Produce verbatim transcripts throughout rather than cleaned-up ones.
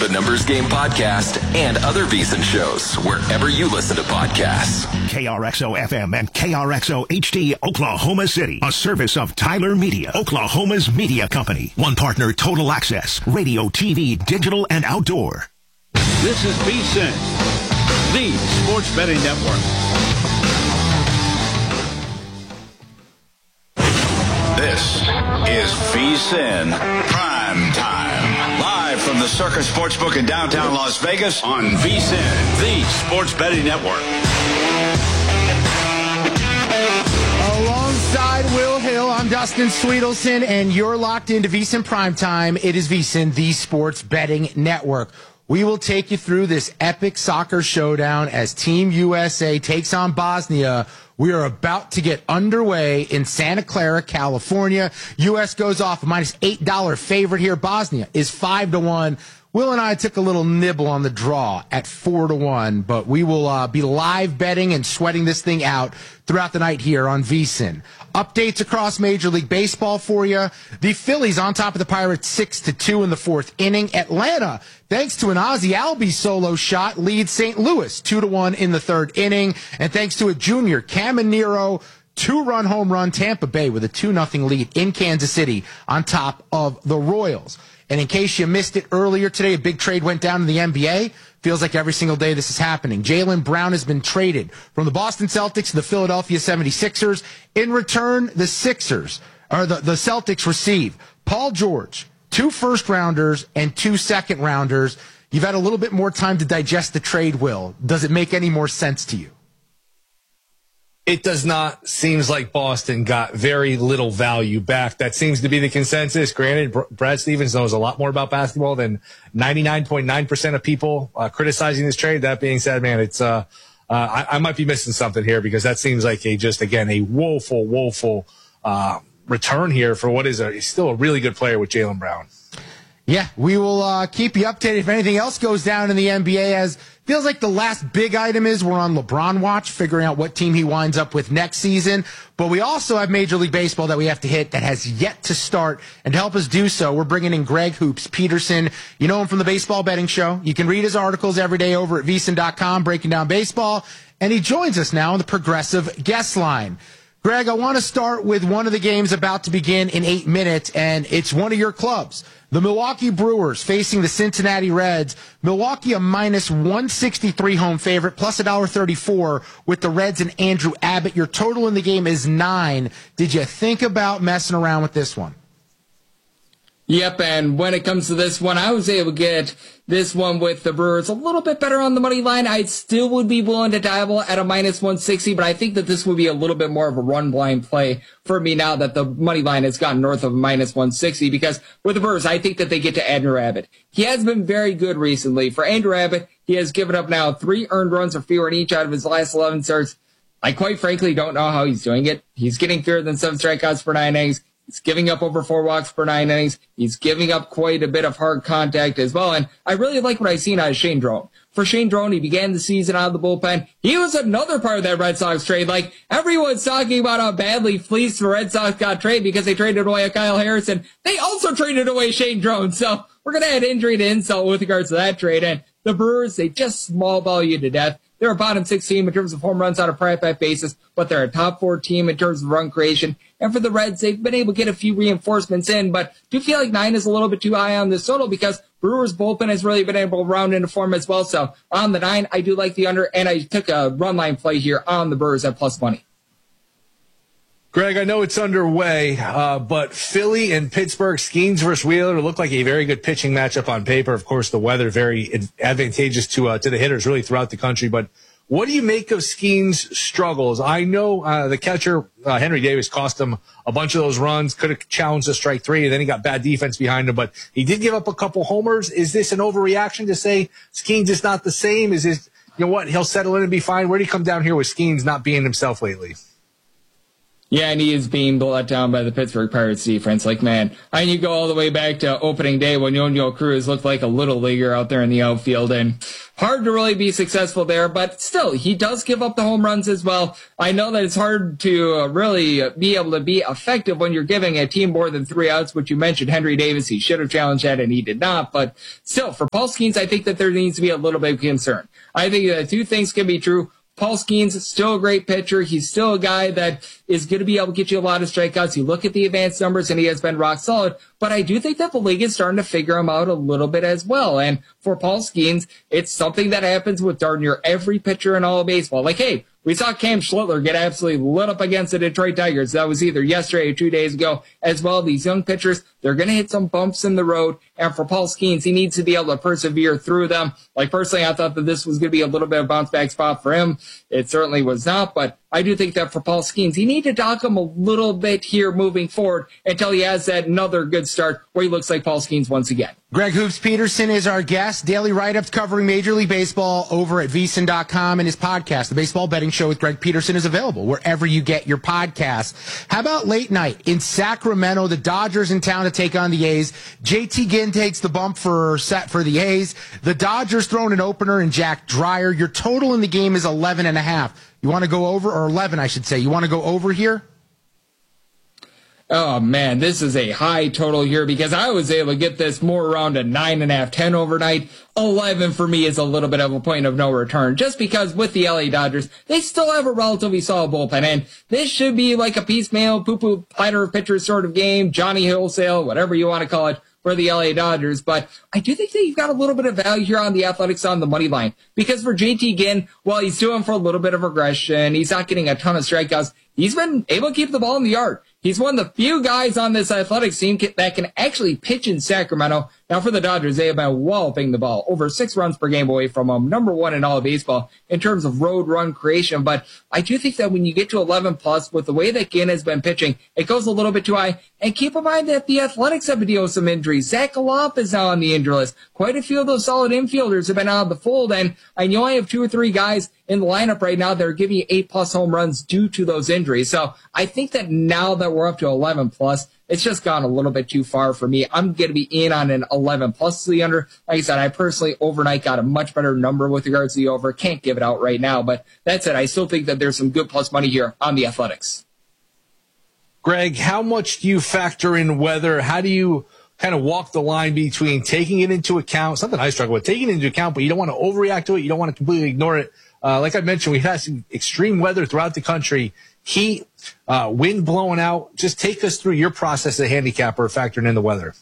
the Numbers Game podcast and other VSiN shows wherever you listen to podcasts. K R X O F M and K R X O H D, Oklahoma City. A service of Tyler Media, Oklahoma's media company. One partner, Total Access, radio, T V, digital, and outdoor. This is VSiN, the sports betting network. This is VSiN Prime Time. Live from the Circus Sportsbook in downtown Las Vegas on VSiN, the sports betting network. Alongside Will Hill, I'm Dustin Sweetelson, and you're locked into VSiN Prime Time. It is VSiN, the sports betting network. We will take you through this epic soccer showdown as Team U S A takes on Bosnia. We are about to get underway in Santa Clara, California. U S goes off a minus eight dollar favorite here. Bosnia is five to one. Will and I took a little nibble on the draw at four to one, but we will uh, be live betting and sweating this thing out throughout the night here on VSiN. Updates across Major League Baseball for you. The Phillies on top of the Pirates six to two in the fourth inning. Atlanta, thanks to an Ozzie Albies solo shot, leads Saint Louis two to one in the third inning. And thanks to a junior, Caminero, two-run home run, Tampa Bay with a two nothing lead in Kansas City on top of the Royals. And in case you missed it earlier today, a big trade went down in the N B A. Feels like every single day this is happening. Jaylen Brown has been traded from the Boston Celtics to the Philadelphia seventy-sixers. In return, the Sixers, or the, the Celtics receive Paul George, two first-rounders, and two second-rounders. You've had a little bit more time to digest the trade, Will. Does it make any more sense to you? It does not. Seems like Boston got very little value back. That seems to be the consensus. Granted, Br- Brad Stevens knows a lot more about basketball than ninety-nine point nine percent of people uh, criticizing this trade. That being said, man, it's uh, uh, I, I might be missing something here because that seems like a just, again, a woeful, woeful uh, return here for what is a, he's still a really good player with Jaylen Brown. Yeah, we will uh, keep you updated if anything else goes down in the N B A, as feels like the last big item is we're on LeBron watch, figuring out what team he winds up with next season. But we also have Major League Baseball that we have to hit that has yet to start. And to help us do so, we're bringing in Greg Hoops Peterson. You know him from the Baseball Betting Show. You can read his articles every day over at V S I N dot com, breaking down baseball. And he joins us now on the Progressive Guest Line. Greg, I want to start with one of the games about to begin in eight minutes, and it's one of your clubs. The Milwaukee Brewers facing the Cincinnati Reds. Milwaukee a minus one sixty-three home favorite, plus one dollar thirty-four with the Reds and Andrew Abbott. Your total in the game is nine. Did you think about messing around with this one? Yep, and when it comes to this one, I was able to get this one with the Brewers a little bit better on the money line. I still would be willing to dabble at a minus one sixty, but I think that this would be a little bit more of a run blind play for me now that the money line has gotten north of minus one sixty, because with the Brewers, I think that they get to Andrew Abbott. He has been very good recently. For Andrew Abbott, he has given up now three earned runs or fewer in each out of his last eleven starts. I quite frankly don't know how he's doing it. He's getting fewer than seven strikeouts per nine innings. He's giving up over four walks per nine innings. He's giving up quite a bit of hard contact as well. And I really like what I've seen out of Shane Drone. For Shane Drone, he began the season out of the bullpen. He was another part of that Red Sox trade. Like, everyone's talking about how badly fleeced the Red Sox got traded because they traded away a Kyle Harrison. They also traded away Shane Drone. So we're going to add injury to insult with regards to that trade. And the Brewers, they just small ball you to death. They're a bottom six team in terms of home runs on a per at-bat basis, but they're a top four team in terms of run creation. And for the Reds, they've been able to get a few reinforcements in, but do feel like nine is a little bit too high on this total because Brewers bullpen has really been able to round into form as well. So on the nine, I do like the under, and I took a run line play here on the Brewers at plus money. Greg, I know it's underway, uh, but Philly and Pittsburgh, Skeens versus Wheeler, look like a very good pitching matchup on paper. Of course, the weather very advantageous to uh, to the hitters really throughout the country. But what do you make of Skeens' struggles? I know uh, the catcher, uh, Henry Davis, cost him a bunch of those runs, could have challenged a strike three, and then he got bad defense behind him. But he did give up a couple homers. Is this an overreaction to say Skeens is not the same? Is this, you know what, he'll settle in and be fine? Where do you come down here with Skeens not being himself lately? Yeah, and he is being let down by the Pittsburgh Pirates defense. Like, man, I mean, you go all the way back to opening day when Yoño Cruz looked like a little leaguer out there in the outfield, and hard to really be successful there, but still, he does give up the home runs as well. I know that it's hard to uh, really be able to be effective when you're giving a team more than three outs, which you mentioned Henry Davis, he should have challenged that, and he did not, but still, for Paul Skeens, I think that there needs to be a little bit of concern. I think that two things can be true. Paul Skeens is still a great pitcher. He's still a guy that is going to be able to get you a lot of strikeouts. You look at the advanced numbers, and he has been rock solid. But I do think that the league is starting to figure him out a little bit as well. And for Paul Skeens, it's something that happens with darn near every pitcher in all of baseball. Like, hey, we saw Cam Schlittler get absolutely lit up against the Detroit Tigers. That was either yesterday or two days ago. As well, these young pitchers, they're going to hit some bumps in the road. And for Paul Skeens, he needs to be able to persevere through them. Like, personally, I thought that this was going to be a little bit of a bounce back spot for him. It certainly was not, but I do think that for Paul Skeens, he need to dock him a little bit here moving forward until he has that another good start where he looks like Paul Skeens once again. Greg Hoops Peterson is our guest. Daily write-ups covering Major League Baseball over at V S I N dot com, and his podcast, The Baseball Betting Show with Greg Peterson, is available wherever you get your podcasts. How about late night in Sacramento? The Dodgers in town to take on the A's. J T Ginn takes the bump for set for the A's. The Dodgers throwing an opener in Jack Dreyer. Your total in the game is eleven and a half. You want to go over, or eleven, I should say. You want to go over here? Oh, man, this is a high total here because I was able to get this more around a nine and a half, ten overnight. eleven for me is a little bit of a point of no return just because with the L A Dodgers, they still have a relatively solid bullpen. And this should be like a piecemeal, poo-poo platter of pitchers sort of game, Johnny Wholesale, whatever you want to call it, for the L A Dodgers. But I do think that you've got a little bit of value here on the Athletics on the money line because for J T Ginn, while he's doing for a little bit of regression, he's not getting a ton of strikeouts. He's been able to keep the ball in the yard. He's one of the few guys on this Athletics team that can actually pitch in Sacramento. Now, for the Dodgers, they have been walloping the ball over six runs per game away from them, number one in all of baseball in terms of road run creation. But I do think that when you get to eleven plus, with the way that Ginn has been pitching, it goes a little bit too high. And keep in mind that the Athletics have been dealing with some injuries. Zach Galop is now on the injury list. Quite a few of those solid infielders have been out of the fold. And I know I have two or three guys in the lineup right now that are giving you eight plus home runs due to those injuries. So I think that now that we're up to eleven plus, it's just gone a little bit too far for me. I'm going to be in on an eleven plus to the under. Like I said, I personally overnight got a much better number with regards to the over. Can't give it out right now, but that's it. I still think that there's some good plus money here on the Athletics. Greg, how much do you factor in weather? How do you kind of walk the line between taking it into account, something I struggle with, taking it into account, but you don't want to overreact to it. You don't want to completely ignore it. Uh, like I mentioned, we've had some extreme weather throughout the country, heat, uh, wind blowing out. Just take us through your process as a handicapper factoring in the weather.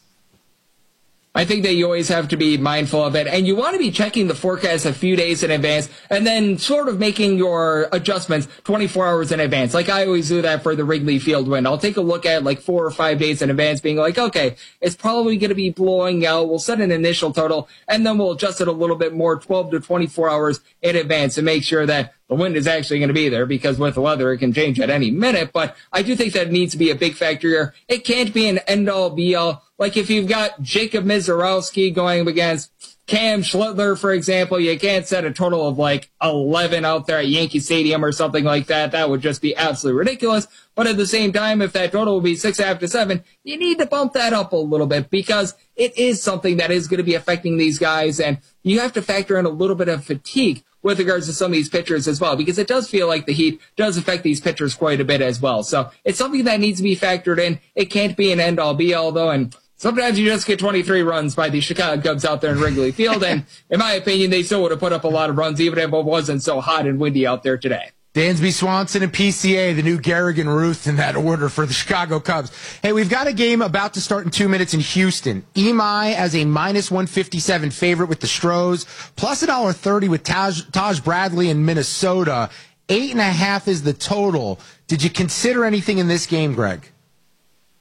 I think that you always have to be mindful of it, and you want to be checking the forecast a few days in advance and then sort of making your adjustments twenty-four hours in advance. Like I always do that for the Wrigley Field wind. I'll take a look at like four or five days in advance being like, okay, it's probably going to be blowing out. We'll set an initial total and then we'll adjust it a little bit more twelve to twenty-four hours in advance to make sure that the wind is actually going to be there because with the weather, it can change at any minute. But I do think that it needs to be a big factor here. It can't be an end-all, be-all. Like if you've got Jacob Mizorowski going against Cam Schlittler, for example, you can't set a total of like eleven out there at Yankee Stadium or something like that. That would just be absolutely ridiculous. But at the same time, if that total will be six and a half to seven, you need to bump that up a little bit because it is something that is going to be affecting these guys. And you have to factor in a little bit of fatigue with regards to some of these pitchers as well, because it does feel like the heat does affect these pitchers quite a bit as well. So it's something that needs to be factored in. It can't be an end-all, be-all, though, and sometimes you just get twenty-three runs by the Chicago Cubs out there in Wrigley Field, and in my opinion, they still would have put up a lot of runs even if it wasn't so hot and windy out there today. Dansby Swanson and P C A, the new Garrigan Ruth in that order for the Chicago Cubs. Hey, we've got a game about to start in two minutes in Houston. E M I as a minus one fifty-seven favorite with the Stros, plus one dollar thirty with Taj, Taj Bradley in Minnesota. Eight and a half is the total. Did you consider anything in this game, Greg?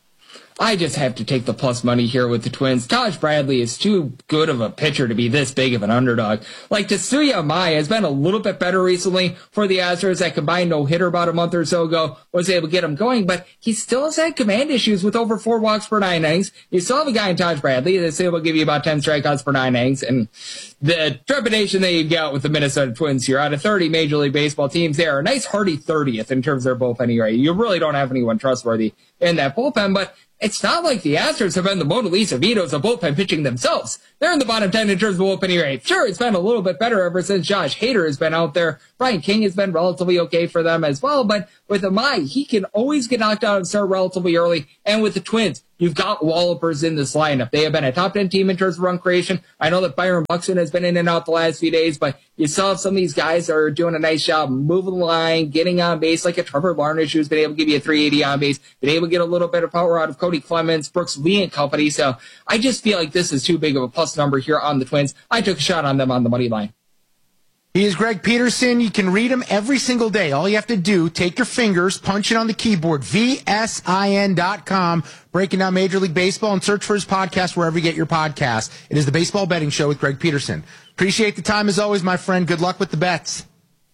I just have to take the plus money here with the Twins. Taj Bradley is too good of a pitcher to be this big of an underdog. Like, Tetsuya Amaya has been a little bit better recently for the Astros. That combined no-hitter about a month or so ago was able to get him going, but he still has had command issues with over four walks per nine innings. You still have a guy in Taj Bradley that's able to give you about ten strikeouts per nine innings, and the trepidation that you get with the Minnesota Twins here, out of thirty Major League Baseball teams, they are a nice hearty thirtieth in terms of their bullpen E R A. You really don't have anyone trustworthy in that bullpen, but it's not like the Astros have been the Mona Lisa Vitos of bullpen pitching themselves. They're in the bottom ten in terms of bullpen E R A. Sure, it's been a little bit better ever since Josh Hader has been out there. Brian King has been relatively okay for them as well, but with Amai, he can always get knocked out and start relatively early. And with the Twins, you've got wallopers in this lineup. They have been a top ten team in terms of run creation. I know that Byron Buxton has been in and out the last few days, but you still have some of these guys that are doing a nice job moving the line, getting on base, like a Trevor Larnach who's been able to give you a three eighty on base, been able to get a little bit of power out of Cody Clemens, Brooks Lee and company. So I just feel like this is too big of a plus number here on the Twins. I took a shot on them on the money line. He is Greg Peterson. You can read him every single day. All you have to do, take your fingers, punch it on the keyboard, V S I N dot com, breaking down Major League Baseball, and search for his podcast wherever you get your podcast. It is the Baseball Betting Show with Greg Peterson. Appreciate the time as always, my friend. Good luck with the bets.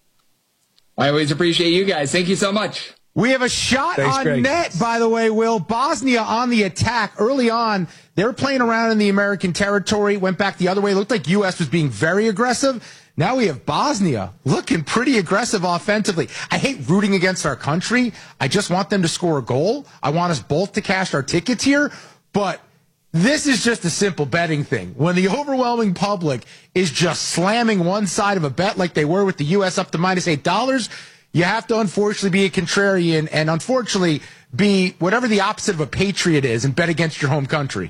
I always appreciate you guys. Thank you so much. We have a shot Thanks, on Greg. net, by the way, Will. Bosnia on the attack. Early on, they were playing around in the American territory, went back the other way. It looked like U S was being very aggressive. Now we have Bosnia looking pretty aggressive offensively. I hate rooting against our country. I just want them to score a goal. I want us both to cash our tickets here. But this is just a simple betting thing. When the overwhelming public is just slamming one side of a bet like they were with the U S up to minus eight dollars, you have to unfortunately be a contrarian and unfortunately be whatever the opposite of a patriot is and bet against your home country.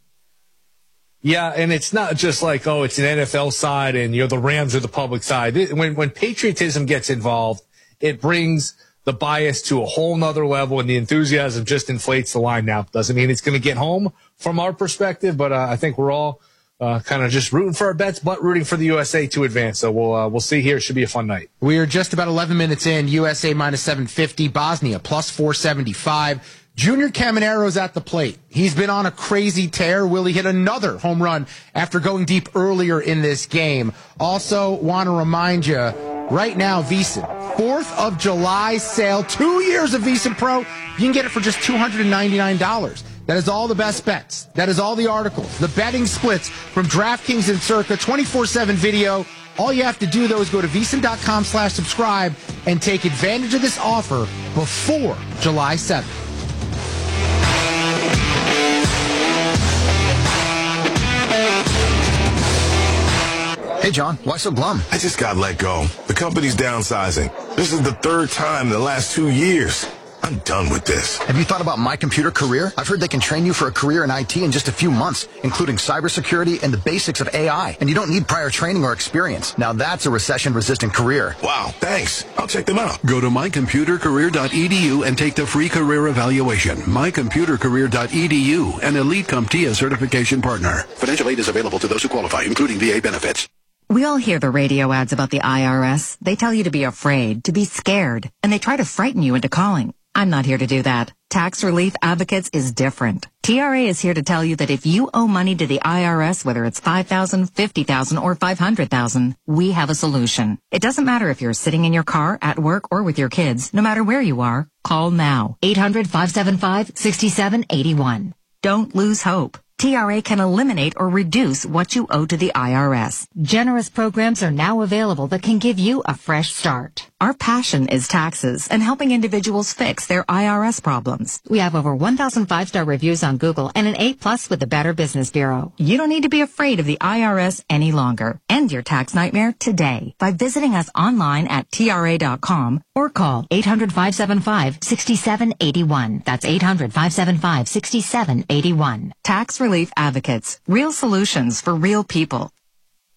Yeah, and it's not just like, oh, it's an N F L side and, you know, the Rams are the public side. When when patriotism gets involved, it brings the bias to a whole nother level, and the enthusiasm just inflates the line. Now, doesn't mean it's going to get home from our perspective, but uh, I think we're all uh, kind of just rooting for our bets, but rooting for the U S A to advance. So we'll uh, we'll see here. It should be a fun night. We are just about eleven minutes in. U S A minus seven fifty, Bosnia plus four seventy-five. Junior Camanero's at the plate. He's been on a crazy tear. Will he hit another home run after going deep earlier in this game? Also, want to remind you, right now, VSiN, fourth of July sale, two years of VSiN Pro. You can get it for just two hundred ninety-nine dollars. That is all the best bets. That is all the articles, the betting splits from DraftKings and Circa, twenty-four seven video. All you have to do, though, is go to VSiN.com slash subscribe and take advantage of this offer before July seventh. Hey, John, why so glum? I just got let go. The company's downsizing. This is the third time in the last two years. I'm done with this. Have you thought about My Computer Career? I've heard they can train you for a career in I T in just a few months, including cybersecurity and the basics of A I. And you don't need prior training or experience. Now that's a recession-resistant career. Wow, thanks. I'll check them out. Go to my computer career dot e d u and take the free career evaluation. my computer career dot e d u, an Elite CompTIA certification partner. Financial aid is available to those who qualify, including V A benefits. We all hear the radio ads about the I R S. They tell you to be afraid, to be scared, and they try to frighten you into calling. I'm not here to do that. Tax Relief Advocates is different. T R A is here to tell you that if you owe money to the I R S, whether it's five thousand dollars, fifty thousand dollars, or five hundred thousand dollars, we have a solution. It doesn't matter if you're sitting in your car, at work, or with your kids. No matter where you are, call now. eight hundred, five seven five, six seven eight one. Don't lose hope. T R A can eliminate or reduce what you owe to the I R S. Generous programs are now available that can give you a fresh start. Our passion is taxes and helping individuals fix their I R S problems. We have over one thousand five-star reviews on Google and an A plus with the Better Business Bureau. You don't need to be afraid of the I R S any longer. End your tax nightmare today by visiting us online at T R A dot com or call eight hundred, five seven five, six seven eight one. That's eight hundred, five seven five, six seven eight one. Tax Relief Advocates. Real solutions for real people.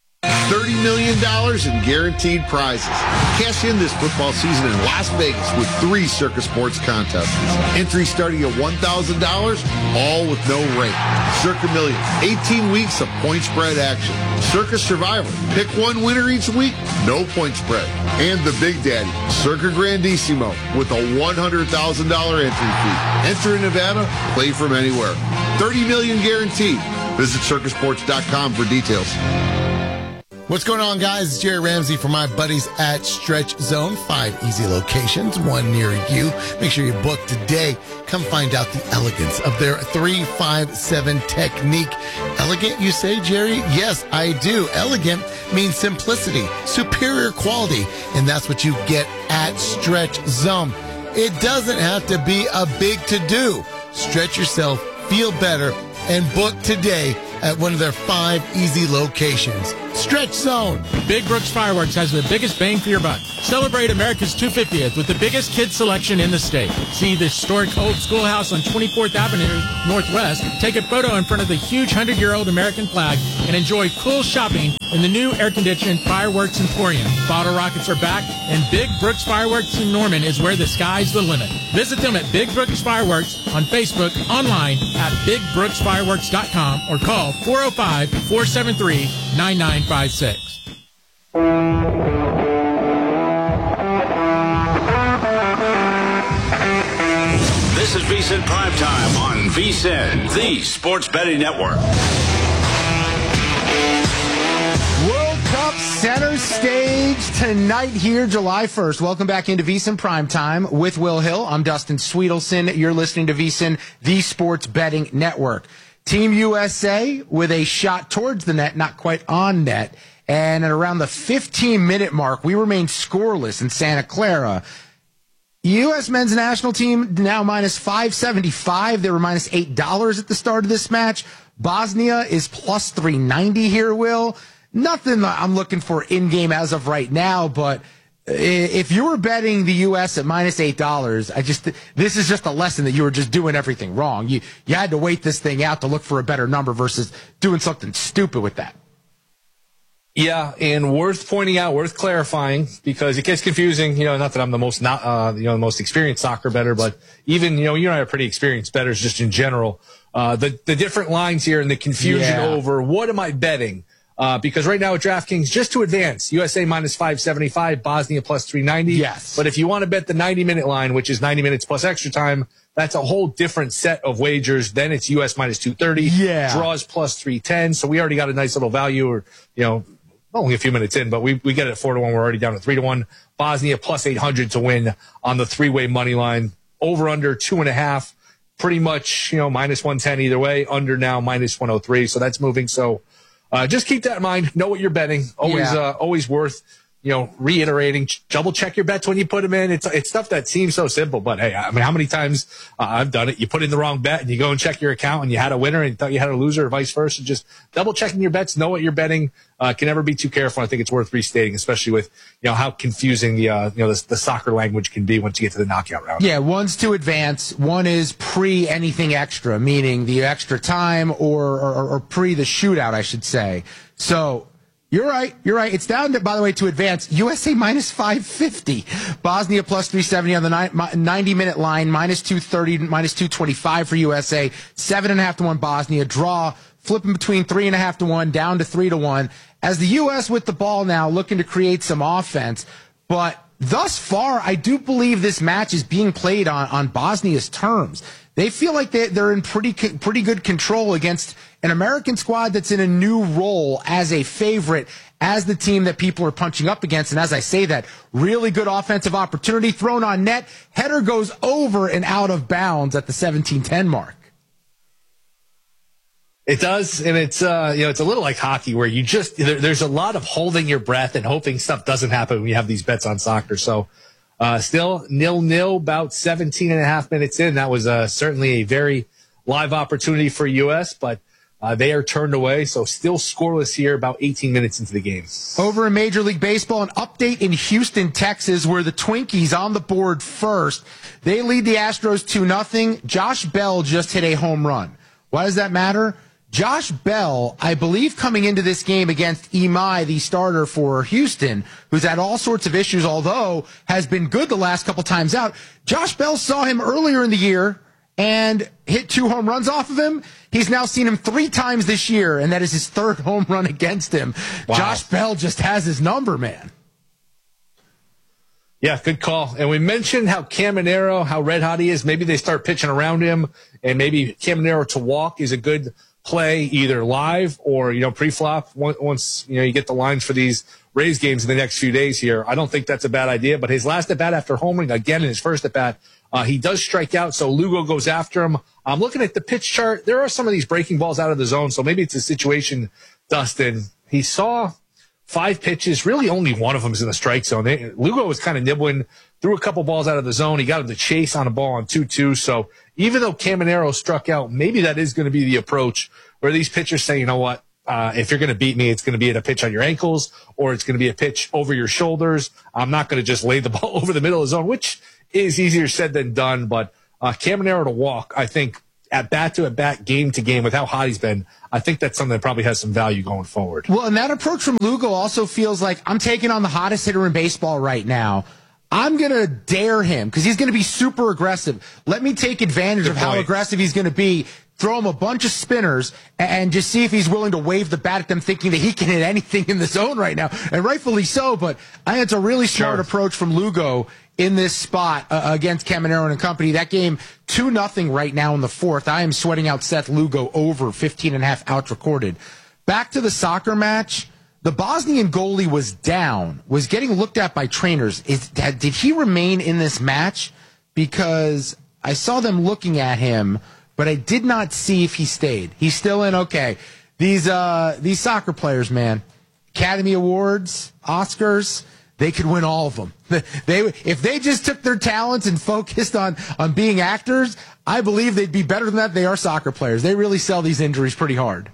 thirty million dollars in guaranteed prizes. Cash in this football season in Las Vegas with three Circus Sports contests. Entry starting at one thousand dollars, all with no rate. Circa Million, eighteen weeks of point spread action. Circus Survivor, pick one winner each week, no point spread. And the Big Daddy, Circa Grandissimo, with a one hundred thousand dollars entry fee. Enter in Nevada, play from anywhere. thirty million dollars guaranteed. Visit circus sports dot com for details. What's going on, guys? It's Jerry Ramsey for my buddies at Stretch Zone. Five easy locations, one near you. Make sure you book today. Come find out the elegance of their three five seven technique. Elegant, you say, Jerry? Yes, I do. Elegant means simplicity, superior quality, and that's what you get at Stretch Zone. It doesn't have to be a big to-do. Stretch yourself, feel better, and book today at one of their five easy locations. Stretch Zone. Big Brooks Fireworks has the biggest bang for your buck. Celebrate America's two hundred fiftieth with the biggest kids selection in the state. See the historic old schoolhouse on twenty-fourth Avenue Northwest. Take a photo in front of the huge hundred-year-old American flag and enjoy cool shopping in the new air-conditioned Fireworks Emporium. Bottle rockets are back, and Big Brooks Fireworks in Norman is where the sky's the limit. Visit them at Big Brooks Fireworks on Facebook, online at big brooks fireworks dot com, or call four oh five, four seven three, nine nine five six. This is VSiN Primetime on VSiN, the Sports Betting Network. World Cup center stage tonight here, July first. Welcome back into VSiN Primetime with Will Hill. I'm Dustin Sweetelson. You're listening to VSiN, the Sports Betting Network. Team U S A with a shot towards the net, not quite on net. And at around the fifteen-minute mark, we remain scoreless in Santa Clara. U S men's national team now minus five seventy-five. They were minus eight dollars at the start of this match. Bosnia is plus three ninety here, Will. Nothing I'm looking for in-game as of right now, but if you were betting the U S at minus eight dollars, I just, this is just a lesson that you were just doing everything wrong. You, you had to wait this thing out to look for a better number versus doing something stupid with that. Yeah, and worth pointing out, worth clarifying, because it gets confusing. You know, not that I'm the most not, uh, you know, the most experienced soccer bettor, but even, you know, you and I are pretty experienced bettors just in general. Uh, the, the different lines here and the confusion Yeah. over what am I betting? Uh, because right now at DraftKings, just to advance, U S A minus five seventy-five, Bosnia plus three ninety. Yes. But if you want to bet the ninety minute line, which is ninety minutes plus extra time, that's a whole different set of wagers. Then it's U S minus two thirty. Yeah. Draws plus three ten. So we already got a nice little value, or, you know, only a few minutes in, but we, we get it at four to one. We're already down to three to one. Bosnia plus eight hundred to win on the three-way money line. Over under two and a half. Pretty much, you know, minus one ten either way. Under now minus one oh three. So that's moving. So, Uh, just keep that in mind. Know what you're betting. Always, Yeah. uh, always worth, you know, reiterating. Double check your bets when you put them in. It's it's stuff that seems so simple, but hey, I mean, how many times uh, I've done it? You put in the wrong bet and you go and check your account and you had a winner and you thought you had a loser, or vice versa. Just double checking your bets. Know what you're betting. Uh, can never be too careful. I think it's worth restating, especially with, you know, how confusing the uh, you know the, the soccer language can be once you get to the knockout round. Yeah, one's to advance. One is pre anything extra, meaning the extra time or, or, or pre the shootout, I should say. So you're right. You're right. It's down to, by the way, to advance. U S A minus five fifty. Bosnia plus three seventy on the ninety minute line, minus two thirty, minus two twenty-five for U S A. Seven and a half to one Bosnia. Draw, flipping between three and a half to one, down to three to one. As the U S with the ball now, looking to create some offense. But thus far, I do believe this match is being played on, on Bosnia's terms. They feel like they, they're in pretty pretty good control against an American squad that's in a new role as a favorite, as the team that people are punching up against. And as I say that, really good offensive opportunity thrown on net. Header goes over and out of bounds at the seventeen ten mark. It does, and it's uh, you know, it's a little like hockey where you just there, there's a lot of holding your breath and hoping stuff doesn't happen when you have these bets on soccer. So uh, still nil nil, about seventeen and a half minutes in. That was uh, certainly a very live opportunity for U S, but uh, they are turned away. So still scoreless here, about eighteen minutes into the game. Over in Major League Baseball, an update in Houston, Texas, where the Twinkies on the board first. They lead the Astros two nothing. Josh Bell just hit a home run. Why does that matter? Josh Bell, I believe coming into this game against Imai, the starter for Houston, who's had all sorts of issues, although has been good the last couple times out. Josh Bell saw him earlier in the year and hit two home runs off of him. He's now seen him three times this year, and that is his third home run against him. Wow. Josh Bell just has his number, man. Yeah, good call. And we mentioned how Caminero, how red hot he is. Maybe they start pitching around him, and maybe Caminero to walk is a good play either live or, you know, pre-flop once, you know, you get the lines for these Rays games in the next few days here. I don't think that's a bad idea, but his last at bat after homering again in his first at bat, uh, he does strike out. So Lugo goes after him. I'm looking at the pitch chart. There are some of these breaking balls out of the zone. So maybe it's a situation, Dustin. He saw five pitches. Really only one of them is in the strike zone. They, Lugo was kind of nibbling, threw a couple balls out of the zone. He got him to chase on a ball on two two. So even though Caminero struck out, maybe that is going to be the approach where these pitchers say, you know what, uh, if you're going to beat me, it's going to be at a pitch on your ankles or it's going to be a pitch over your shoulders. I'm not going to just lay the ball over the middle of the zone, which is easier said than done. But uh, Caminero to walk, I think, at bat to at bat, game to game, with how hot he's been, I think that's something that probably has some value going forward. Well, and that approach from Lugo also feels like I'm taking on the hottest hitter in baseball right now. I'm going to dare him because he's going to be super aggressive. Let me take advantage Good of point. how aggressive he's going to be, throw him a bunch of spinners, and just see if he's willing to wave the bat at them, thinking that he can hit anything in the zone right now. And rightfully so, but I think it's a really smart sure. approach from Lugo in this spot uh, against Caminero and company. That game, two nothing right now in the fourth. I am sweating out Seth Lugo over fifteen and a half outs recorded. Back to the soccer match. The Bosnian goalie was down, was getting looked at by trainers. Is, did he remain in this match? Because I saw them looking at him, but I did not see if he stayed. He's still in. Okay. These, uh, these soccer players, man, Academy Awards, Oscars, they could win all of them. They, if they just took their talents and focused on, on being actors, I believe they'd be better than that. They are soccer players. They really sell these injuries pretty hard.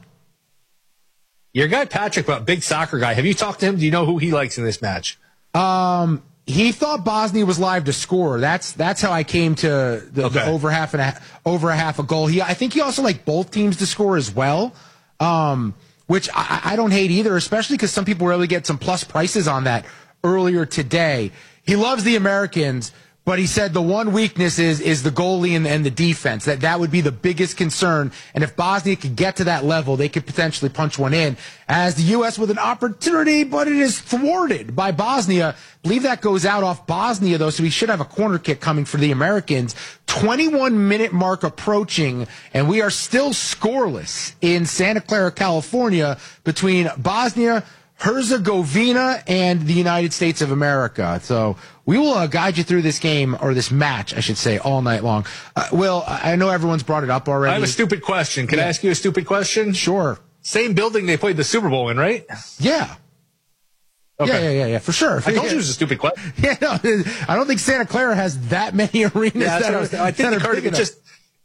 Your guy Patrick, but big soccer guy. Have you talked to him? Do you know who he likes in this match? Um, he thought Bosnia was live to score. That's that's how I came to the, okay. the over half and a, over a half a goal. He, I think he also liked both teams to score as well, um, which I, I don't hate either, especially because some people really get some plus prices on that earlier today. He loves the Americans, but he said the one weakness is is the goalie and, and the defense. That that would be the biggest concern. And if Bosnia could get to that level, they could potentially punch one in. As the U S with an opportunity, but it is thwarted by Bosnia. I believe that goes out off Bosnia, though, so we should have a corner kick coming for the Americans. twenty-one minute mark approaching, and we are still scoreless in Santa Clara, California, between Bosnia, Herzegovina, and the United States of America. So we will uh, guide you through this game, or this match, I should say, all night long. Uh, Will, I know everyone's brought it up already. I have a stupid question. Can yeah. I ask you a stupid question? Sure. Same building they played the Super Bowl in, right? Yeah. Okay. Yeah, yeah, yeah, yeah, for sure. I told you it was a stupid question. Yeah, no, I don't think Santa Clara has that many arenas. Yeah, that are, was, I didn't occur to me. Just,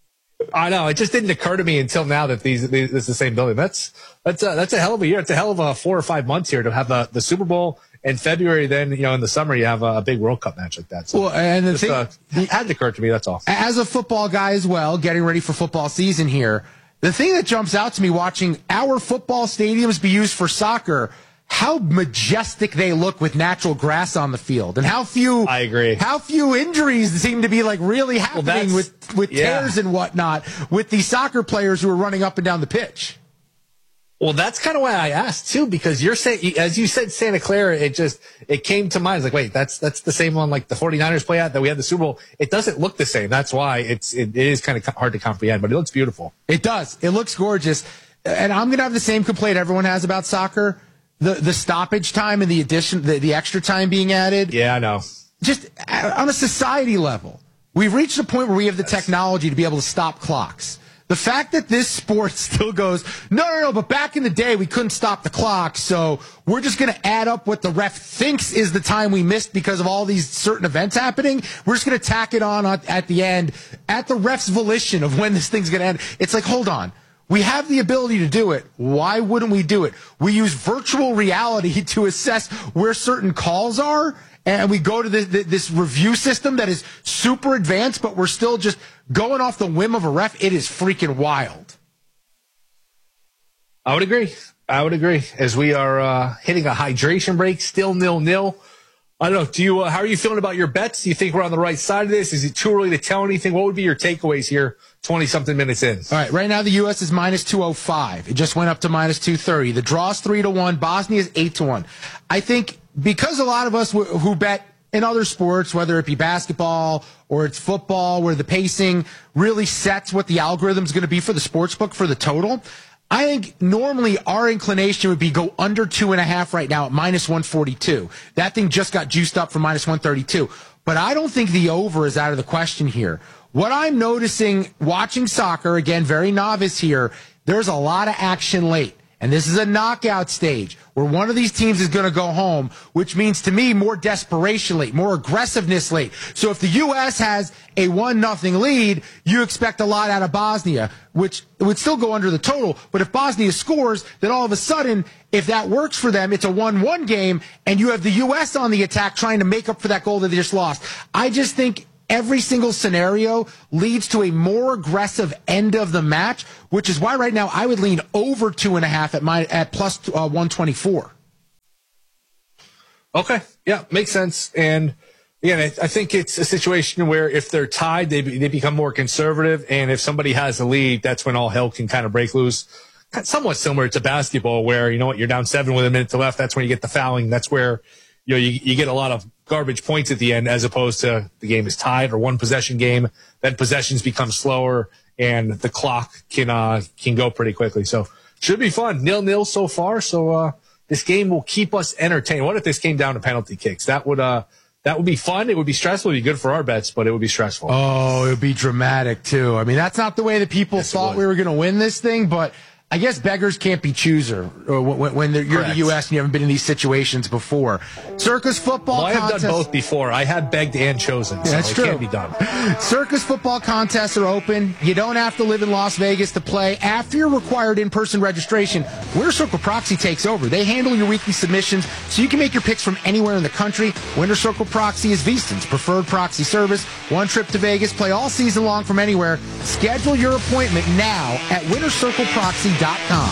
I know it just didn't occur to me until now that these, these this is the same building. That's that's a, that's a hell of a year. It's a hell of a four or five months here to have the, the Super Bowl in February. Then you know in the summer you have a, a big World Cup match like that. So well, and the just, thing uh, it hadn't occurred to me. That's all. As a football guy as well, getting ready for football season here, the thing that jumps out to me watching our football stadiums be used for soccer, how majestic they look with natural grass on the field, and how few I agree. How few injuries seem to be like really happening well, with with yeah. tears and whatnot with the soccer players who are running up and down the pitch. Well, that's kind of why I asked too, because you're saying, as you said, Santa Clara, it just it came to mind. It's like, wait, that's that's the same one like the 49ers play at that we had the Super Bowl. It doesn't look the same. That's why it's it, it is kind of hard to comprehend, but it looks beautiful. It does. It looks gorgeous, and I'm gonna have the same complaint everyone has about soccer. The the stoppage time and the addition, the, the extra time being added. Yeah, I know. Just on a society level, we've reached a point where we have the technology to be able to stop clocks. The fact that this sport still goes, no, no, no, but back in the day, we couldn't stop the clock, so we're just going to add up what the ref thinks is the time we missed because of all these certain events happening. We're just going to tack it on at the end, at the ref's volition of when this thing's going to end. It's like, hold on. We have the ability to do it. Why wouldn't we do it? We use virtual reality to assess where certain calls are, and we go to this, this review system that is super advanced, but we're still just going off the whim of a ref. It is freaking wild. I would agree. I would agree. As we are uh, hitting a hydration break, still nil-nil. I don't know. Do you? Uh, how are you feeling about your bets? Do you think we're on the right side of this? Is it too early to tell anything? What would be your takeaways here twenty-something minutes in? All right. Right now, the U S is minus two oh five. It just went up to minus two thirty. The draw's three to one. Bosnia is eight to one. I think because a lot of us w- who bet in other sports, whether it be basketball or it's football, where the pacing really sets what the algorithm is going to be for the sports book for the total, I think normally our inclination would be go under two and a half right now at minus one forty-two. That thing just got juiced up from minus one thirty-two. But I don't think the over is out of the question here. What I'm noticing watching soccer, again, very novice here, there's a lot of action late. And this is a knockout stage where one of these teams is going to go home, which means to me more desperation late, more aggressiveness late. So if the U S has a one nothing lead, you expect a lot out of Bosnia, which would still go under the total. But if Bosnia scores, then all of a sudden, if that works for them, it's a one one game, and you have the U S on the attack trying to make up for that goal that they just lost. I just think every single scenario leads to a more aggressive end of the match, which is why right now I would lean over two and a half at my at plus uh, one twenty-four. Okay, yeah, makes sense. And again, I, I think it's a situation where if they're tied, they be, they become more conservative, and if somebody has a lead, that's when all hell can kind of break loose. Somewhat similar to basketball, where you know what, you're down seven with a minute to left. That's when you get the fouling. That's where you know you, you get a lot of garbage points at the end, as opposed to the game is tied or one possession game. Then possessions become slower and the clock can uh, can go pretty quickly. So should be fun. Nil nil so far. So uh, this game will keep us entertained. What if this came down to penalty kicks? That would uh that would be fun. It would be stressful. It'd be good for our bets, but it would be stressful. Oh, it would be dramatic too. I mean, that's not the way that people yes, thought we were going to win this thing, but I guess beggars can't be chooser when, when you're Correct. the U S and you haven't been in these situations before. Circus football well, I have contest. done both before. I have begged and chosen, so yeah, that's it true. can't be done. Circus football contests are open. You don't have to live in Las Vegas to play. After your required in-person registration, Winter Circle Proxy takes over. They handle your weekly submissions, so you can make your picks from anywhere in the country. Winter Circle Proxy is VSiN's preferred proxy service. One trip to Vegas, play all season long from anywhere. Schedule your appointment now at winter circle proxy dot com.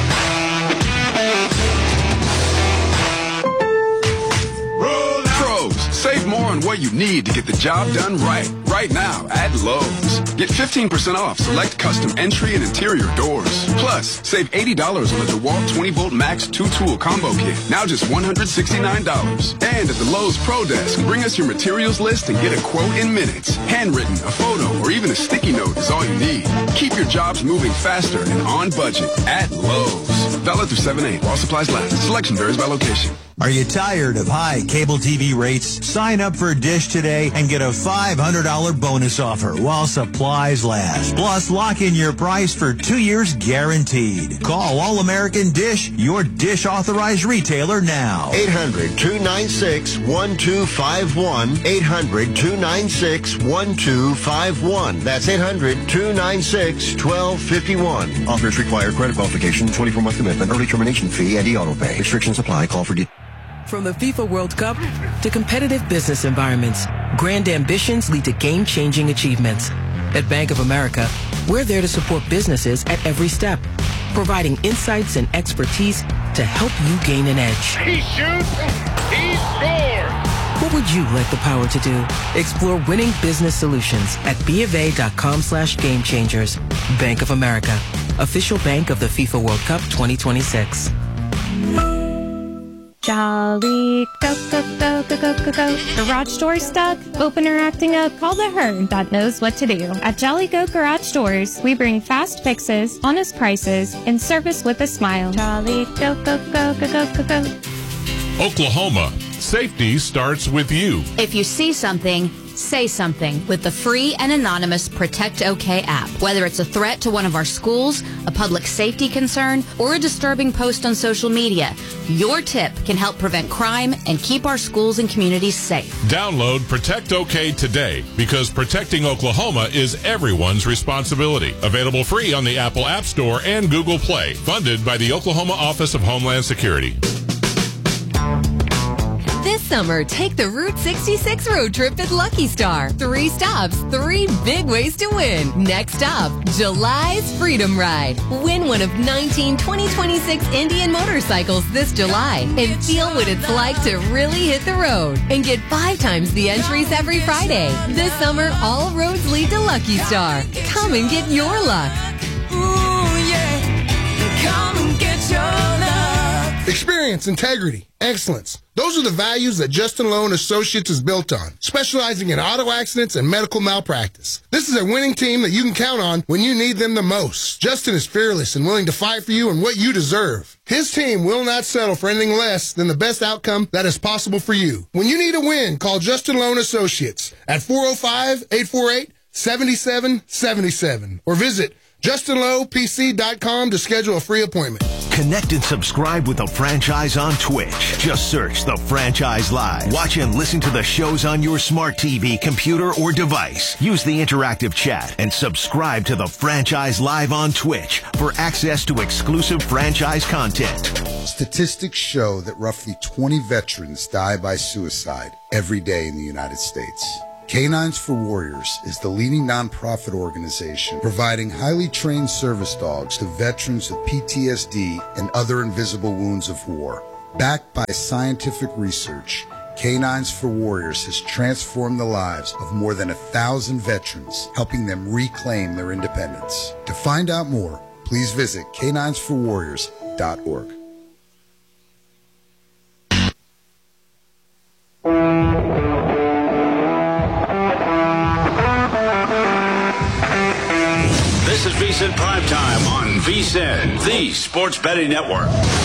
Pros, save more on what you need to get the job done right. Right now at Lowe's. Get fifteen percent off select custom entry and interior doors. Plus, save eighty dollars on the DeWalt twenty volt Max two tool combo kit. Now just one hundred sixty-nine dollars. And at the Lowe's Pro Desk, bring us your materials list and get a quote in minutes. Handwritten, a photo, or even a sticky note is all you need. Keep your jobs moving faster and on budget at Lowe's. Valid through seven eight while supplies last. Selection varies by location. Are you tired of high cable T V rates? Sign up for Dish today and get a five hundred dollars bonus offer while supplies last. Plus, lock in your price for two years guaranteed. Call All-American Dish, your Dish authorized retailer now. eight hundred two nine six one two five one. eight hundred two nine six one two five one. That's eight hundred two nine six one two five one. Offers require credit qualification, twenty-four month commitment, early termination fee, and e-auto pay. Restrictions apply. Call for details. From the FIFA World Cup to competitive business environments, grand ambitions lead to game-changing achievements. At Bank of America, we're there to support businesses at every step, providing insights and expertise to help you gain an edge. He shoots, he scores! What would you like the power to do? Explore winning business solutions at BofA.com slash game changers. Bank of America, official bank of the FIFA World Cup twenty twenty-six. Jolly, go, go, go, go, go, go, go. Garage door stuck? Opener acting up? Call the herd that knows what to do. At Jolly Go Garage Doors, we bring fast fixes, honest prices, and service with a smile. Jolly, go, go, go, go, go, go, go. Oklahoma, safety starts with you. If you see something, say something with the free and anonymous Protect OK app. Whether it's a threat to one of our schools, a public safety concern, or a disturbing post on social media, your tip can help prevent crime and keep our schools and communities safe. Download Protect OK today, because protecting Oklahoma is everyone's responsibility. Available free on the Apple App Store and Google Play. Funded by the Oklahoma Office of Homeland Security. This summer, take the Route sixty-six road trip at Lucky Star. Three stops, three big ways to win. Next up, July's Freedom Ride. Win one of nineteen twenty twenty-six Indian motorcycles this July and feel what it's like to really hit the road. And get five times the entries every Friday. This summer, all roads lead to Lucky Star. Come and get your luck. Ooh, yeah. Come and get your luck. Experience, integrity, excellence. Those are the values that Justin Loan Associates is built on, specializing in auto accidents and medical malpractice. This is a winning team that you can count on when you need them the most. Justin is fearless and willing to fight for you and what you deserve. His team will not settle for anything less than the best outcome that is possible for you. When you need a win, call Justin Loan Associates at four oh five, eight four eight, seven seven seven seven or visit justin low p c dot com to schedule a free appointment. Connect and subscribe with the franchise on Twitch. Just search The Franchise Live. Watch and listen to the shows on your smart T V, computer, or device. Use the interactive chat and subscribe to The Franchise Live on Twitch for access to exclusive franchise content. Statistics show that roughly twenty veterans die by suicide every day in the United States. Canines for Warriors is the leading nonprofit organization providing highly trained service dogs to veterans with P T S D and other invisible wounds of war. Backed by scientific research, Canines for Warriors has transformed the lives of more than a thousand veterans, helping them reclaim their independence. To find out more, please visit canines for warriors dot org. This is VSiN Primetime on VSiN, the Sports Betting Network.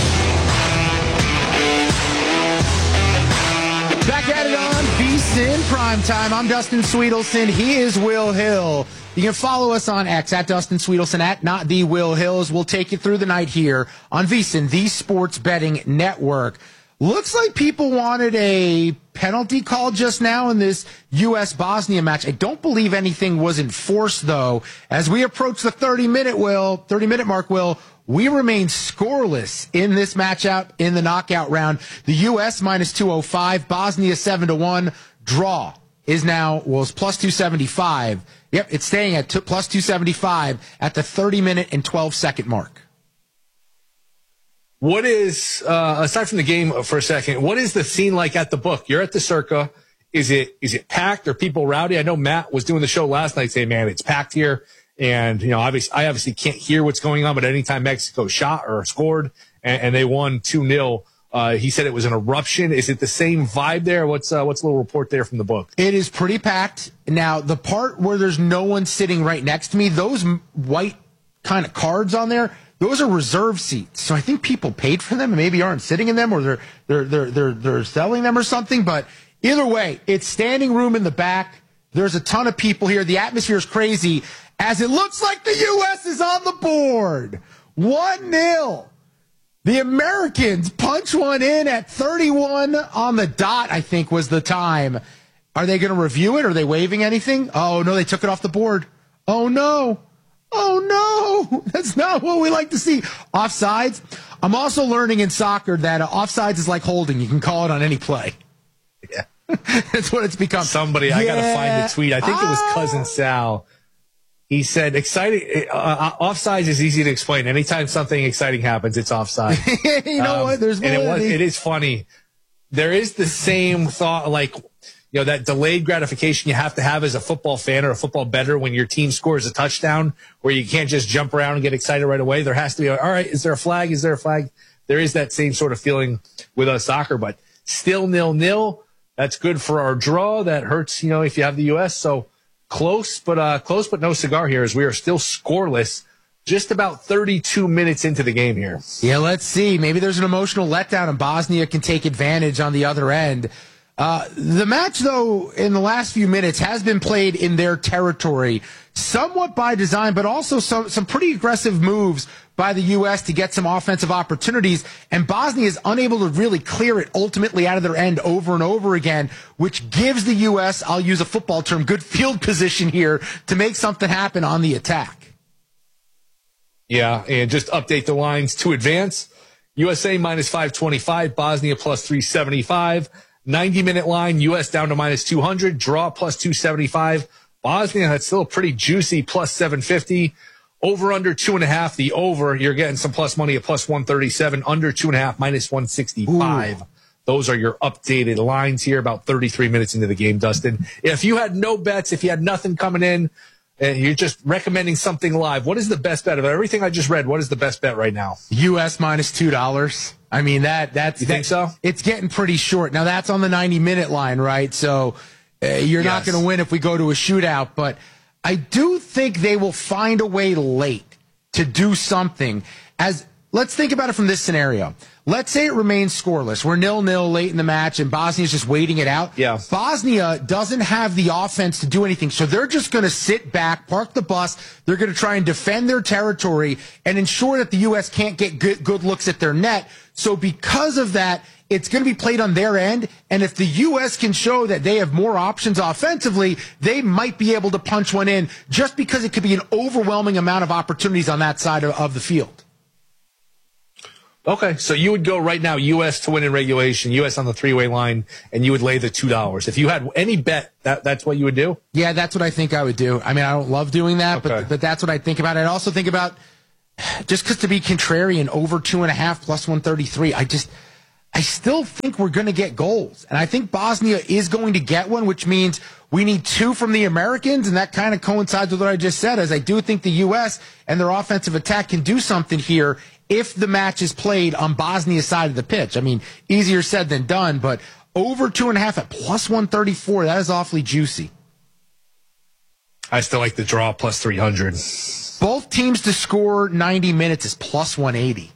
Back at it on VSiN Primetime. I'm Dustin Sweetelson. He is Will Hill. You can follow us on X at Dustin Sweetelson, at Not The Will Hills. We'll take you through the night here on VSiN, the Sports Betting Network. Looks like people wanted a penalty call just now in this U S Bosnia match. I don't believe anything was enforced, though. As we approach the thirty-minute will, thirty-minute mark, will, we remain scoreless in this matchup in the knockout round. The U S minus two oh five, Bosnia seven to one. Draw is now, well, it's plus two seventy-five. Yep, it's staying at t- plus two seventy-five at the thirty-minute and twelve-second mark. What is, uh, aside from the game for a second, what is the scene like at the book? You're at the Circa. Is it, is it packed? Are people rowdy? I know Matt was doing the show last night saying, man, it's packed here. And, you know, obviously, I obviously can't hear what's going on, but anytime Mexico shot or scored and, and they won two nil, uh, he said it was an eruption. Is it the same vibe there? What's, uh, what's a little report there from the book? It is pretty packed. Now, the part where there's no one sitting right next to me, those white kind of cards on there, those are reserve seats. So I think people paid for them and maybe aren't sitting in them, or they're they're they're they're they're selling them or something. But either way, it's standing room in the back. There's a ton of people here. The atmosphere is crazy as it looks like the U S is on the board. one nil. The Americans punch one in at thirty-one on the dot, I think was the time. Are they going to review it? Are they waiving anything? Oh, no, they took it off the board. Oh, no. Oh, no, that's not what we like to see. Offsides. I'm also learning in soccer that uh, offsides is like holding. You can call it on any play. Yeah. That's what it's become. Somebody, yeah. I got to find the tweet. I think ah. it was Cousin Sal. He said, exciting, uh, offsides is easy to explain. Anytime something exciting happens, it's offside. You know um, what? There's and it, was, it is funny. There is the same thought, like, you know, that delayed gratification you have to have as a football fan or a football bettor when your team scores a touchdown, where you can't just jump around and get excited right away. There has to be, all right, is there a flag? Is there a flag? There is that same sort of feeling with us soccer, but still nil nil. That's good for our draw. That hurts, you know, if you have the U S. So close, but uh, close, but no cigar here, as we are still scoreless. Just about thirty-two minutes into the game here. Yeah, let's see. Maybe there's an emotional letdown and Bosnia can take advantage on the other end. Uh, the match, though, in the last few minutes has been played in their territory, somewhat by design, but also some, some pretty aggressive moves by the U S to get some offensive opportunities. And Bosnia is unable to really clear it ultimately out of their end over and over again, which gives the U S, I'll use a football term, good field position here to make something happen on the attack. Yeah, and just update the lines to advance. U S A minus five twenty-five, Bosnia plus three seventy-five. ninety-minute line, U S down to minus two hundred, draw plus two seventy-five. Bosnia, that's still pretty juicy, plus seven fifty. Over under two and a half. The over, you're getting some plus money at plus one thirty-seven. Under two and a half, minus one sixty-five. Ooh. Those are your updated lines here about thirty-three minutes into the game, Dustin. If you had no bets, if you had nothing coming in, and you're just recommending something live, what is the best bet of everything I just read? What is the best bet right now? U S minus two dollars. I mean, that that's you think that, so? It's getting pretty short. Now, that's on the ninety-minute line, right? So uh, you're yes. not going to win if we go to a shootout. But I do think they will find a way late to do something. As let's think about it from this scenario. Let's say it remains scoreless. We're nil-nil late in the match, and Bosnia's just waiting it out. Yeah. Bosnia doesn't have the offense to do anything, so they're just going to sit back, park the bus. They're going to try and defend their territory and ensure that the U S can't get good, good looks at their net. So because of that, it's going to be played on their end, and if the U S can show that they have more options offensively, they might be able to punch one in just because it could be an overwhelming amount of opportunities on that side of, of the field. Okay, so you would go right now U S to win in regulation, U S on the three-way line, and you would lay the two dollars. If you had any bet, that that's what you would do? Yeah, that's what I think I would do. I mean, I don't love doing that, okay. but but that's what I think about. I'd also think about, just because to be contrarian, over two and a half plus one thirty-three, I just, I still think we're going to get goals. And I think Bosnia is going to get one, which means we need two from the Americans, and that kind of coincides with what I just said, as I do think the U S and their offensive attack can do something here if the match is played on Bosnia's side of the pitch. I mean, easier said than done, but over two and a half at plus one thirty-four, that is awfully juicy. I still like the draw plus three hundred. Both teams to score ninety minutes is plus one eighty.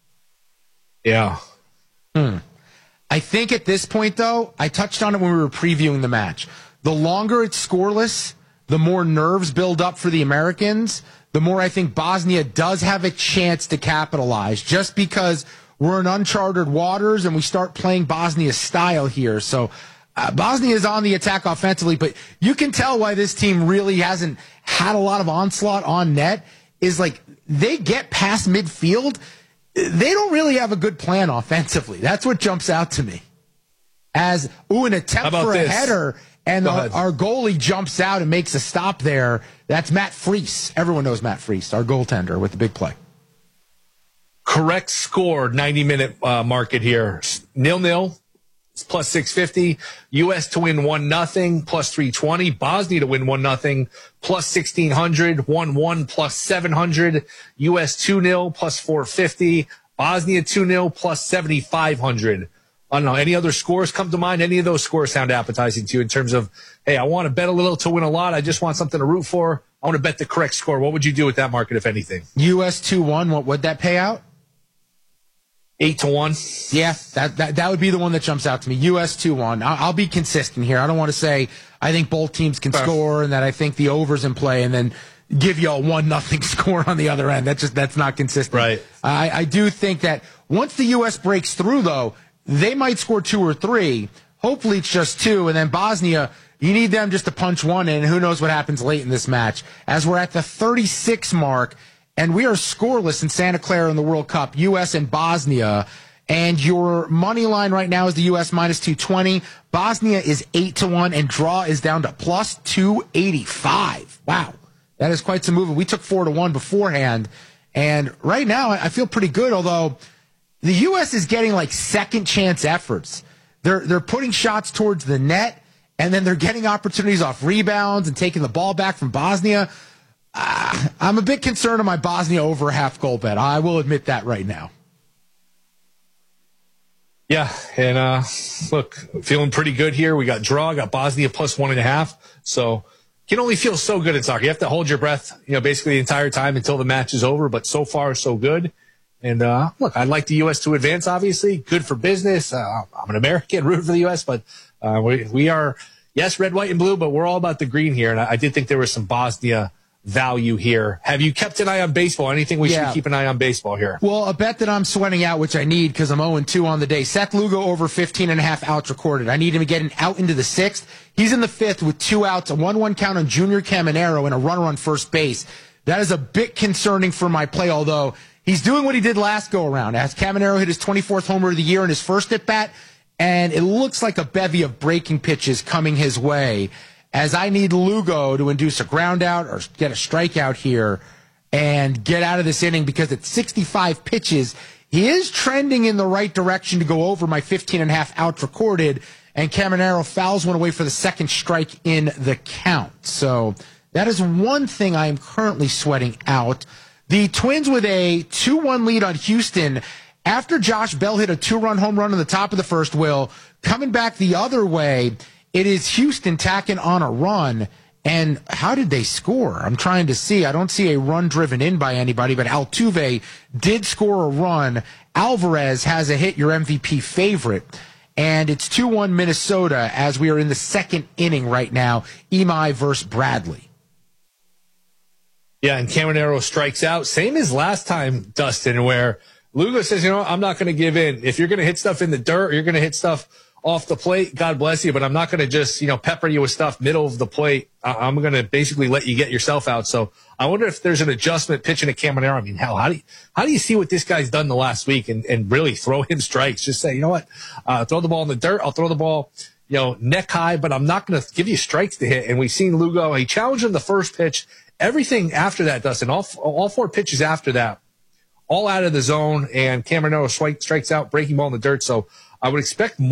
Yeah. Hmm. I think at this point, though, I touched on it when we were previewing the match. The longer it's scoreless, the more nerves build up for the Americans, the more I think Bosnia does have a chance to capitalize, just because we're in uncharted waters and we start playing Bosnia style here. So uh, Bosnia is on the attack offensively, but you can tell why this team really hasn't had a lot of onslaught on net is like they get past midfield. They don't really have a good plan offensively. That's what jumps out to me. As, ooh, an attempt for a this? header, and our, our goalie jumps out and makes a stop there. That's Matt Freese. Everyone knows Matt Freese, our goaltender with the big play. Correct score, ninety-minute uh, market here. Nil-nil, it's plus six fifty. U S to win one nothing, plus three twenty. Bosnia to win one nothing, plus sixteen hundred. one one, plus seven hundred. U S two nil, plus four fifty. Bosnia two nil, plus seventy-five hundred. I don't know. Any other scores come to mind? Any of those scores sound appetizing to you in terms of, hey, I want to bet a little to win a lot. I just want something to root for. I want to bet the correct score. What would you do with that market, if anything? U S two one, what would that pay out? Eight to one. Yeah, that, that that would be the one that jumps out to me. U S two one. I'll, I'll be consistent here. I don't want to say I think both teams can score and that I think the over's in play and then give you a one nothing score on the other end. That's just that's not consistent. Right. I, I do think that once the U S breaks through, though, they might score two or three. Hopefully it's just two, and then Bosnia, you need them just to punch one in. Who knows what happens late in this match? As we're at the thirty-six mark, and we are scoreless in Santa Clara in the World Cup, U S and Bosnia. And your money line right now is the U S minus two twenty. Bosnia is eight to one, and draw is down to plus two eighty-five. Wow. That is quite some movement. We took four to one beforehand. And right now, I feel pretty good, although the U S is getting like second chance efforts. They're, they're putting shots towards the net, and then they're getting opportunities off rebounds and taking the ball back from Bosnia. Uh, I'm a bit concerned on my Bosnia over a half goal bet. I will admit that right now. Yeah, and uh, look, feeling pretty good here. We got draw, got Bosnia plus one and a half. So you can only feel so good in soccer. You have to hold your breath, you know, basically the entire time until the match is over. But so far, so good. And uh, look, I'd like the U S to advance, obviously. Good for business. Uh, I'm an American, root for the U S, but uh, we, we are, yes, red, white, and blue, but we're all about the green here. And I, I did think there was some Bosnia value here. Have you kept an eye on baseball? Anything we yeah. should keep an eye on baseball here? Well, a bet that I'm sweating out, which I need because I'm oh and two on the day. Seth Lugo over fifteen and a half outs recorded. I need him to get an out into the sixth. He's in the fifth with two outs, a one one count on Junior Caminero, and a runner on first base. That is a bit concerning for my play, although he's doing what he did last go around. As Caminero hit his twenty-fourth homer of the year in his first at bat, and it looks like a bevy of breaking pitches coming his way, as I need Lugo to induce a ground out or get a strikeout here and get out of this inning, because at sixty-five pitches, he is trending in the right direction to go over my fifteen and a half outs recorded, and Caminero fouls one away for the second strike in the count. So that is one thing I am currently sweating out. The Twins with a two one lead on Houston after Josh Bell hit a two-run home run in the top of the first, Will. Coming back the other way, it is Houston tacking on a run. And how did they score? I'm trying to see. I don't see a run driven in by anybody, but Altuve did score a run. Alvarez has a hit, your M V P favorite. And it's two one Minnesota as we are in the second inning right now. Imai versus Bradley. Yeah, and Caminero strikes out. Same as last time, Dustin, where Lugo says, you know, I'm not going to give in. If you're going to hit stuff in the dirt, or you're going to hit stuff off the plate, God bless you, but I'm not going to just, you know, pepper you with stuff middle of the plate. I'm going to basically let you get yourself out. So I wonder if there's an adjustment pitching to Caminero. I mean, hell, how do you, how do you see what this guy's done the last week and, and really throw him strikes? Just say, you know what, uh, throw the ball in the dirt. I'll throw the ball, you know, neck high, but I'm not going to give you strikes to hit. And we've seen Lugo, he challenged him the first pitch. Everything after that, Dustin, all, all four pitches after that, all out of the zone, and Caminero strikes out, breaking ball in the dirt. So I would expect more.